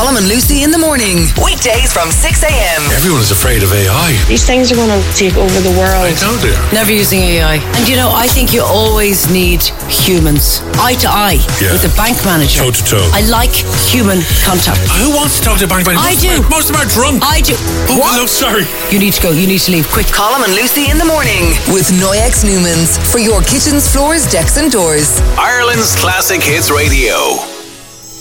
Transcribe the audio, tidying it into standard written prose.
Colm and Lucy in the morning. Weekdays from 6 a.m. Everyone is afraid of AI. These things are going to take over the world. I know they are. Never using AI. And I think you always need humans. Eye to eye with the bank manager. Toe to toe. I like human contact. Who wants to talk to a bank manager? I do. Most of them are drunk. I do. Oh, What? hello, sorry. You need to go. You need to leave quick. Colm and Lucy in the morning with Noyex Newmans for your kitchens, floors, decks and doors. Ireland's Classic Hits Radio.